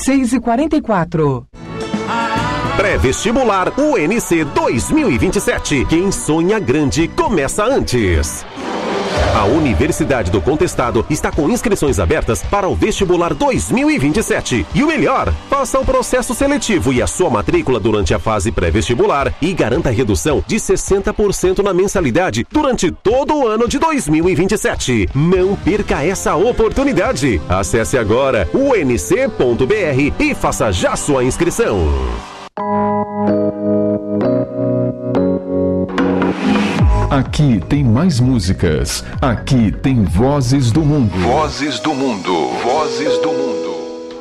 6h44. Pré-vestibular UNC 2027. Quem sonha grande começa antes. A Universidade do Contestado está com inscrições abertas para o vestibular 2027. E o melhor, faça o processo seletivo e a sua matrícula durante a fase pré-vestibular e garanta redução de 60% na mensalidade durante todo o ano de 2027. Não perca essa oportunidade. Acesse agora unc.br e faça já sua inscrição. Aqui tem mais músicas. Aqui tem Vozes do Mundo. Vozes do Mundo. Vozes do Mundo.